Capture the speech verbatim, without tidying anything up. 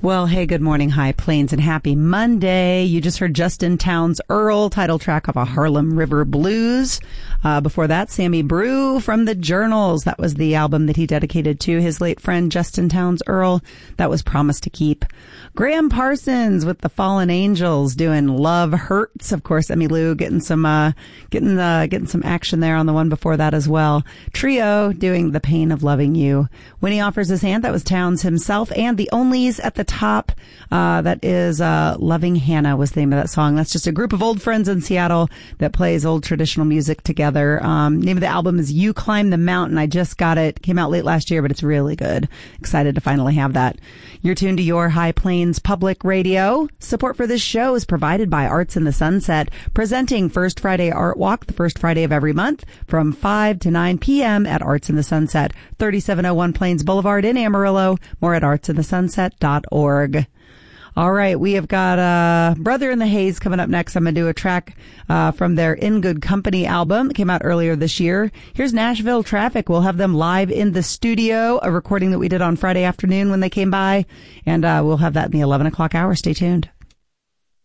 Well, hey, good morning, High Plains, and happy Monday. You just heard Justin Townes Earl, title track of a Harlem River Blues. Uh, before that, Sammy Brew from the Journals. That was the album that he dedicated to his late friend Justin Townes Earl. That was Promise to Keep. Graham Parsons with the Fallen Angels doing Love Hurts. Of course, Emmylou getting some, uh, getting, uh, getting some action there on the one before that as well. Trio doing The Pain of Loving You. When He Offers His Hand, that was Townes himself, and the Onlys at the top. Uh, that is, uh, Loving Hannah was the name of that song. That's just a group of old friends in Seattle that plays old traditional music together. Um, name of the album is You Climb the Mountain. I just got it. Came out late last year, but it's really good. Excited to finally have that. You're tuned to your High Plains Public Radio. Support for this show is provided by Arts in the Sunset, presenting First Friday Art Walk the first Friday of every month from five to nine p.m. at Arts in the Sunset, thirty-seven oh one Plains Boulevard in Amarillo. More at arts in the sunset dot org. All right, we have got uh Brother in the Haze coming up next. I'm going to do a track uh from their In Good Company album. It came out earlier this year. Here's Nashville Traffic. We'll have them live in the studio, a recording that we did on Friday afternoon when they came by, and uh we'll have that in the eleven o'clock hour. Stay tuned.